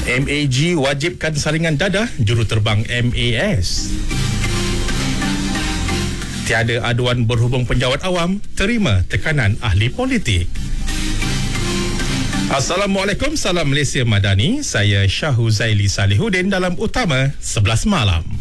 MAG wajibkan saringan dadah juruterbang MAS. Tiada aduan berhubung penjawat awam, terima tekanan ahli politik. Assalamualaikum, salam Malaysia Madani. Saya Syahuzaili Salihuddin dalam Utama 11 Malam.